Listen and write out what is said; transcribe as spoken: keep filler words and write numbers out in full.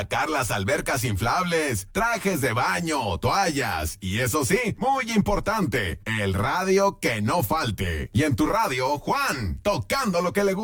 sacar las albercas inflables, trajes de baño, toallas y eso sí, muy importante, el radio que no falte. Y en tu radio, Juan, tocando lo que le gusta.